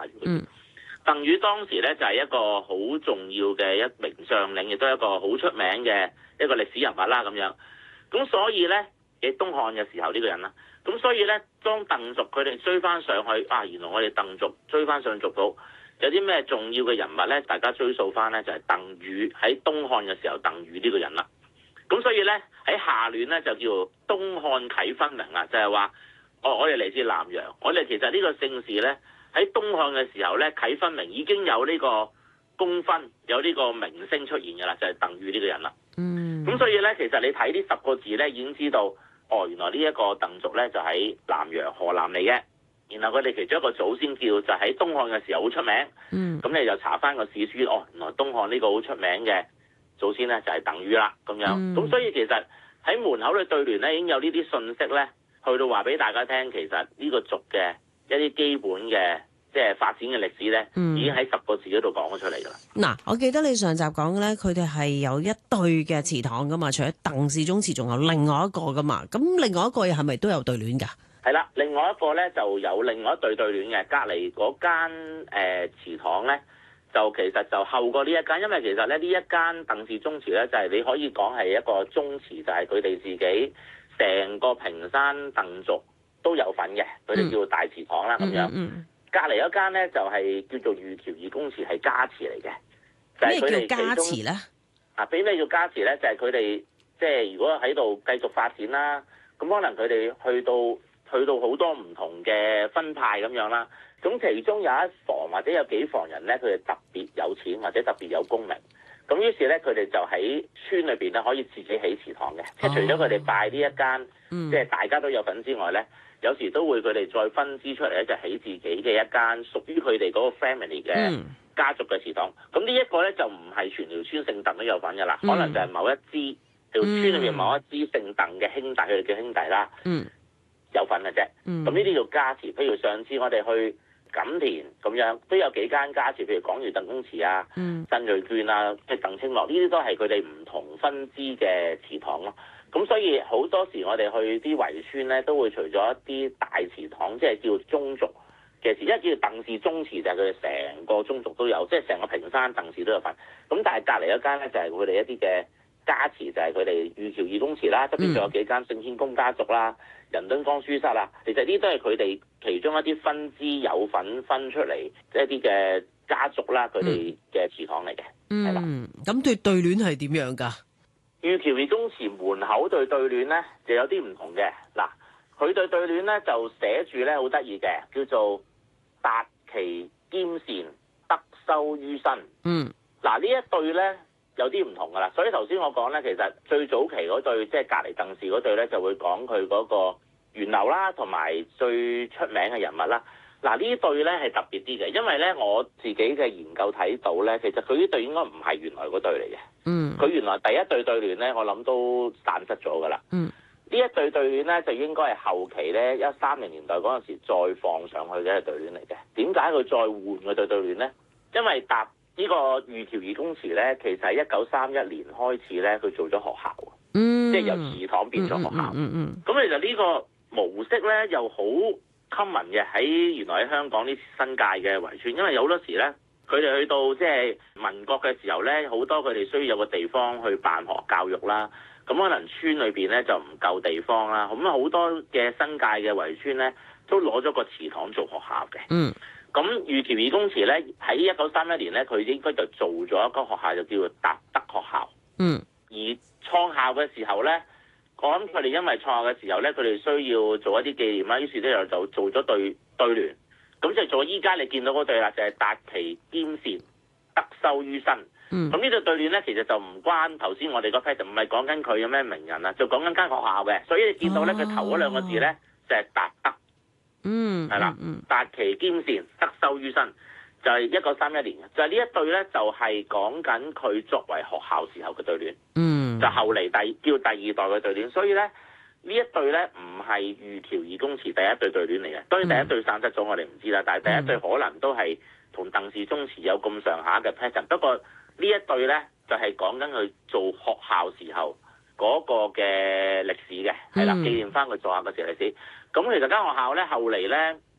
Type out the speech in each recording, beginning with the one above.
語。鄧禹當時咧就係一個好重要嘅一名將領，亦都係一個好出名嘅一個歷史人物啦咁樣。咁所以咧喺東漢嘅時候呢個人啦，咁所以咧當鄧族佢哋追翻上去原來我哋鄧族追翻上族譜有啲咩重要嘅人物咧，大家追溯翻咧就係鄧禹喺東漢嘅時候鄧禹呢個人啦。咁所以咧喺下聯咧就叫東漢啟分明啦，就係話我哋嚟自南陽，我哋其實呢個姓氏咧喺東漢嘅時候咧啟分明已經有呢個功分，有呢個名聲出現嘅啦，就係鄧禹呢個人啦。咁所以咧其實你睇呢10個字咧已經知道，原來呢一個鄧族咧就喺南陽河南嚟嘅。然後佢哋其中一個祖先叫就喺東漢嘅時候好出名。咁你就查翻個史書，原來東漢呢個好出名嘅祖先咧就係鄧禹啦咁樣。咁所以其實喺門口嘅對聯咧已經有呢啲信息咧，去到話俾大家聽，其實呢個族嘅一啲基本嘅即係發展嘅歷史咧，已經喺10個字嗰度講咗出嚟㗎啦。 嗱，我記得你上集講咧，佢哋係有一對嘅祠堂㗎嘛，除咗鄧氏宗祠，仲有另外一個㗎嘛。咁另外一個係咪都有對聯㗎？ 係啦，另外一個咧就有另外一對對聯嘅，隔離嗰間祠堂咧，就其實就後過呢一間，因為其實咧呢一間鄧氏宗祠咧就係你可以講係一個宗祠，就係佢哋自己成個屏山鄧族都有份嘅，佢哋叫大祠堂啦咁樣。隔離一間咧就係叫做御橋二公祠，係家祠嚟嘅。 咩叫家祠咧？ 俾咩叫家祠咧？就係佢哋即係如果喺度繼續發展啦，咁可能佢哋去到好多唔同嘅分派咁樣啦。咁其中有一房或者有幾房人咧，佢哋特別有錢或者特別有功名。咁於是咧，佢哋就喺村裏邊咧可以自己起祠堂嘅。即係除咗佢哋拜呢一間，即係大家都有份之外咧，有時都會佢哋再分支出嚟咧，就起自己嘅一間屬於佢哋嗰個 family 嘅家族嘅祠堂。咁呢一個咧就唔係全條村姓鄧都有份嘅啦，可能就係某一支條村裏面某一支姓鄧嘅兄弟，佢哋叫兄弟啦，有份嘅啫。咁呢啲叫家祠。譬如上次我哋去錦田咁樣都有幾間家祠，譬如廣餘鄧公祠啊、鎮銳眷啊、即係鄧清樂，呢啲都係佢哋唔同分支嘅祠堂咯。咁所以好多時我哋去啲圍村咧，都會除咗一啲大祠堂，即係叫宗族嘅祠，一叫鄧氏宗祠就係佢哋成個宗族都有，即係成個屏山鄧氏都有份。咁但係隔離一間咧就係佢哋一啲嘅家祠，就係佢哋御橋二公祠啦，側邊仲有幾間聖天公家族啦、仁敦光書室啦。其實呢都係佢哋其中一啲分支有份分出嚟一啲嘅家族啦，佢哋嘅祠堂嚟嘅，係啦。 咁對聯係點樣㗎？ 御橋二公祠門口對聯咧就有啲唔同嘅。嗱，佢對聯咧就寫住咧好得意嘅，叫做達其兼善，德收於身。嗱呢一對咧有啲唔同噶啦，所以頭先我講咧，其實最早期嗰對即係隔離鄧氏嗰對咧，就會講佢嗰個源流啦，同埋最出名嘅人物啦。嗱呢對咧係特別啲嘅，因為咧我自己嘅研究睇到咧，其實佢呢對應該唔係原來嗰對嚟嘅。佢原來第一對聯咧，我諗都散失咗噶啦。呢一對聯咧就應該係後期咧1030年代嗰陣時再放上去嘅對聯嚟嘅。點解佢再換個對聯咧？因為呢個御橋二公祠咧，其實係1931年開始咧，佢做咗學校，即係由祠堂變咗學校。咁其實呢個模式咧又好 common 嘅喺原來喺香港啲新界嘅圍村，因為有好多時咧，佢哋去到即係民國嘅時候咧，好多佢哋需要有個地方去辦學教育啦。咁可能村裏邊咧就唔夠地方啦，咁好多嘅新界嘅圍村咧都攞咗個祠堂做學校嘅。咁御橋二公祠咧喺1931年咧，佢應該就做咗一個學校，就叫做達德學校。而創校嘅時候咧，我諗佢哋因為創校嘅時候咧，佢哋需要做一啲紀念啦，於是咧就做咗對聯，咁就做依家你見到嗰對啦，就係達其兼善，德收於身。咁呢對聯咧，其實就唔關頭先我哋個 pattern，唔係講緊佢有咩名人啊，就講緊間學校嘅。所以你見到咧，佢頭嗰兩個字咧就係達德。係啦，達其兼善，德收於身，就係1931年嘅。就係呢一對咧，就係講緊佢作為學校時候嘅對聯。就後嚟叫第二代嘅對聯。所以咧呢一對咧唔係御橋二公祠第一對聯嚟嘅。當然第一對散失咗，我哋唔知啦。但係第一對可能都係同鄧氏宗祠有咁上下嘅 pattern。不過呢一對咧就係講緊佢做學校時候嗰個嘅歷史嘅，係啦，紀念翻佢做下嘅時歷史。咁其實間學校咧後嚟咧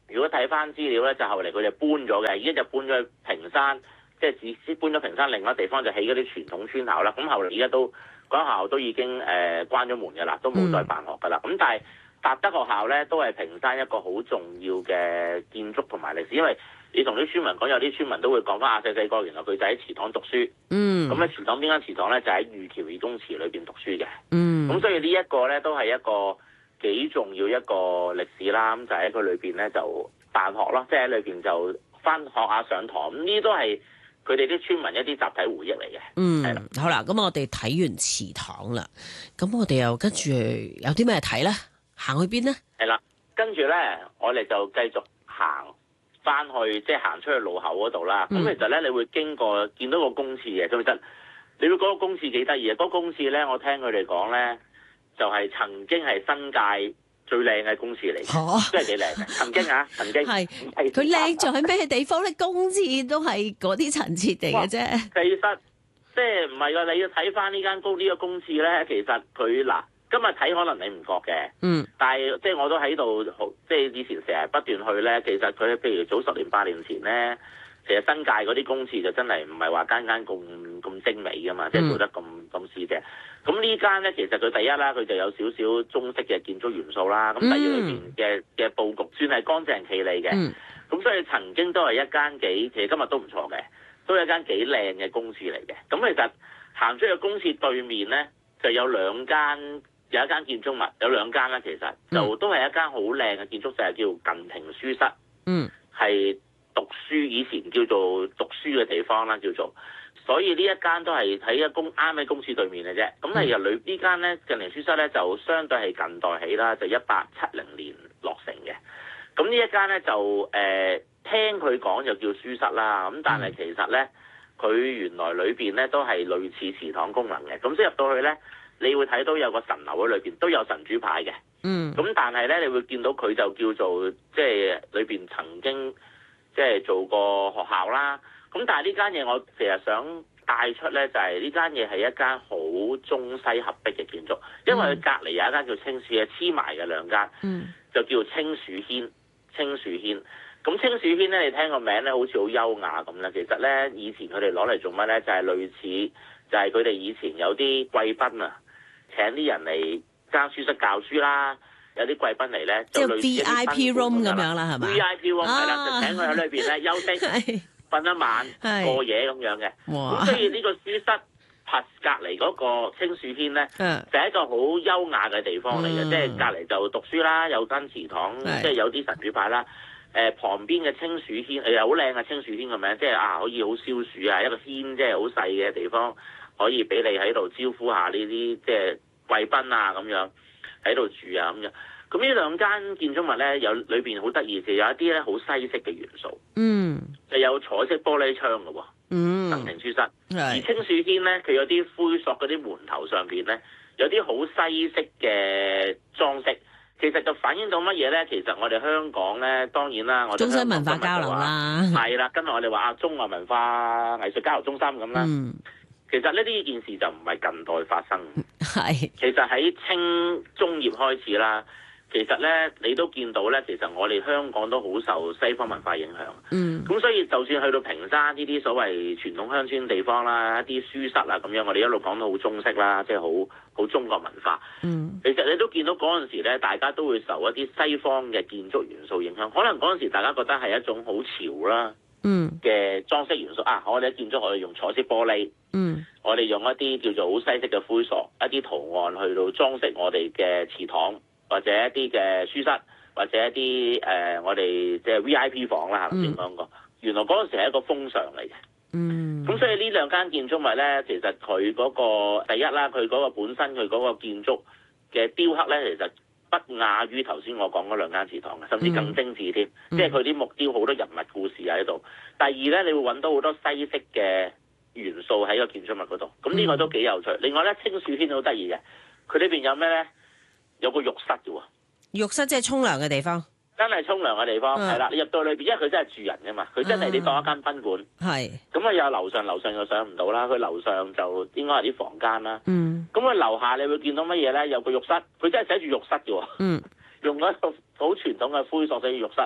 如果睇翻資料咧，就後嚟佢哋搬咗嘅，而家就搬咗去屏山，即係只搬咗屏山另外一個地方就起嗰啲傳統村校啦。咁後嚟而家都嗰間學校都已經關咗門㗎啦，都冇再辦學㗎啦。咁但係達德學校咧都係屏山一個好重要嘅建築同埋歷史，因為你同啲村民講，有啲村民都會講翻細細個原來佢就喺祠堂讀書。咁咧祠堂邊間祠堂咧就喺御橋二公祠裏邊讀書嘅。咁所以呢一個咧都係一個幾重要一個歷史啦。咁就喺佢裏邊咧就辦學咯，即係喺裏邊就翻學下上堂。咁呢都係佢哋啲村民一啲集體回憶嚟嘅。係啦， 好啦，咁我哋睇完祠堂啦，咁我哋又跟住有啲咩睇咧？行去邊咧？ 係啦，跟住咧我哋就繼續行翻去，即係行出去路口嗰度啦。咁其實咧，你會經過見到個公廁嘅，咁其實你會覺得個公廁幾得意啊！嗰個公廁咧，我聽佢哋講咧，就係曾經係新界最靚嘅公廁嚟嘅，真係幾靚嘅。曾經啊，曾經係佢靚在咩地方咧？公廁都係嗰啲層次嚟嘅啫。 其實即係唔係㗎？你要睇翻呢個公廁咧，其實佢嗱。今日睇可能你唔覺嘅，但係即係我都喺度，即係以前成日不斷去咧。其實佢譬如早10年8年前咧，其實新界嗰啲公廁就真係唔係話間間咁精美噶嘛，即係做得咁似嘅。咁呢間咧，其實佢第一啦，佢就有少少中式嘅建築元素啦。咁第二裏邊嘅佈局算係乾淨企理嘅。咁所以曾經都係一間其實今日都唔錯嘅，都係一間幾靚嘅公廁嚟嘅。咁其實行出去公廁對面咧，就有有一間建築物，有兩間啦，其實就都係一間好靚嘅建築，就係叫近庭書室，係讀書以前叫做讀書嘅地方啦，叫做。所以呢一間都係喺啱喺公廁對面嘅啫。咁係由呢間咧近庭書室咧就相對係近代起啦，就1870年落成嘅。咁呢一間咧就聽佢講就叫書室啦。咁但係其實咧佢原來裏邊咧都係類似祠堂功能嘅。咁即係入到去咧，你會睇到有個神樓喺裏邊，都有神主牌嘅。咁但係咧，你會見到佢就叫做即係裏邊曾經即係做過學校啦。咁但係呢間嘢我其實想帶出咧，就係呢間嘢係一間好中西合璧嘅建築，因為佢隔離有一間叫青樹嘅黐埋嘅兩間，就叫青樹軒。青樹軒咁青樹軒咧，你聽個名咧好似好優雅咁咧。其實咧以前佢哋攞嚟做乜咧？就係類似就係佢哋以前有啲貴賓啊。請啲人嚟間書室教書啦，有啲貴賓嚟咧， 即係 VIP room 咁樣啦，係咪 ？VIP room 係啦，就請佢喺裏邊咧休息，瞓一晚過夜咁樣嘅。咁所以呢個書室隔離嗰個青樹軒咧，就係一個好優雅嘅地方嚟嘅，即係隔離就讀書啦，有間祠堂，即係有啲神主牌啦。旁邊嘅青樹軒好靚嘅青樹軒個名，即係可以好消暑啊，一個軒即係好細嘅地方。可以俾你喺度招呼下呢啲即係貴賓啊咁樣喺度住啊咁樣。咁呢兩間建築物咧，有裏邊好得意嘅，有一啲咧好西式嘅元素。就有彩色玻璃窗嘅喎。近庭書室。而青樹軒咧，佢有啲灰塑嗰啲門頭上邊咧，有啲好西式嘅裝飾。其實就反映到乜嘢咧？其實我哋香港咧，當然啦，我哋中西文化交流啦。係啦，今日我哋話中華文化藝術交流中心咁啦。其實呢件事就唔係近代發生，其實喺清中葉開始啦。其實咧，你都見到咧，其實我哋香港都好受西方文化影響。咁所以就算去到屏山呢啲所謂傳統鄉村地方啦，一啲書室啊咁樣，我哋一路講到好中式啦，即係好中國文化。其實你都見到嗰陣時咧，大家都會受一啲西方嘅建築元素影響。可能嗰陣時大家覺得係一種好潮啦。嘅裝飾元素我哋建築可以用彩色玻璃，我哋用一啲叫做好西式嘅灰塑，一啲圖案去到裝飾我哋嘅祠堂，或者一啲嘅書室，或者一啲我哋即係 VIP 房啦，頭先講過。原來嗰陣時係一個風尚嚟嘅。咁所以呢兩間建築物咧，其實佢嗰個第一啦，佢嗰個本身佢嗰個建築嘅雕刻咧，其實不亞於頭先我講嗰兩間祠堂嘅，甚至更精緻添。即係佢啲木雕好多人物故事喺度。第二咧，你會揾到好多西式嘅元素喺個建築物嗰度。咁呢個都幾有趣。另外咧，青樹軒好得意嘅，佢呢邊有咩咧？有個浴室嘅喎。浴室即係沖涼嘅地方。真係沖涼嘅地方，係啦。你入到裏邊，因為佢真係住人㗎嘛，佢真係你當一間賓館。係。咁啊，有樓上又上唔到啦。佢樓上就應該係啲房間啦。咁佢樓下你會見到乜嘢咧？有個浴室，佢真係寫住浴室嘅喎。用一個好傳統嘅灰塑寫住浴室。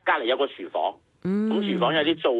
隔離有個廚房，咁嗯， 廚房有啲灶